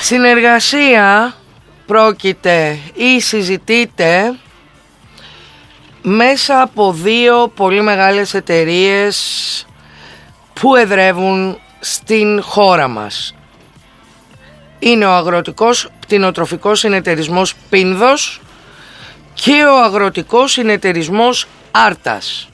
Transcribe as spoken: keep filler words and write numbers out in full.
Συνεργασία πρόκειται ή συζητείται μέσα από δύο πολύ μεγάλες εταιρείες που εδρεύουν στην χώρα μας. Είναι ο Αγροτικός Πτηνοτροφικός Συνεταιρισμός Πίνδος και ο Αγροτικός Συνεταιρισμός Άρτας.